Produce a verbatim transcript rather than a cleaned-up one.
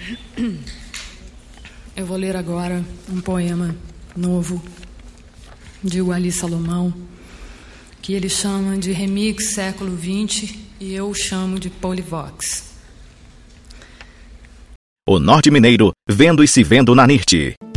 Eu vou ler agora um poema novo de Wally Salomão, que ele chama de Remix Século vinte e eu chamo de Polivox. O Norte Mineiro, vendo e se vendo na N I R T.